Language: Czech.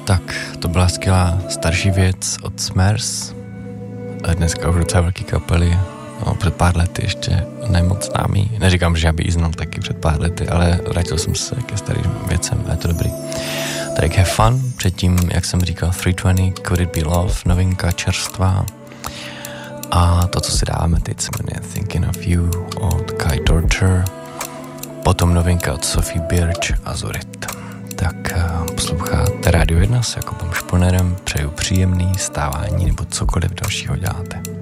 Tak, to byla skvělá starší věc od Smers. Dneska už docela velký kapely. No, před pár lety ještě nemoc známý. Neříkám, že já bych ji znal taky před pár lety, ale vrátil jsem se ke starým věcem a je to dobrý. Track Have Fun, předtím, jak jsem říkal, 320, Could It Be Love, novinka čerstvá. A to, co si dáváme teď, se jmenuje Thinking of You od Kai Torture. Potom novinka od Sophie Birch a Zorit. Tak posloucháte Radio 1 s Jakubem Šponerem, přeju příjemný stávání nebo cokoliv dalšího děláte.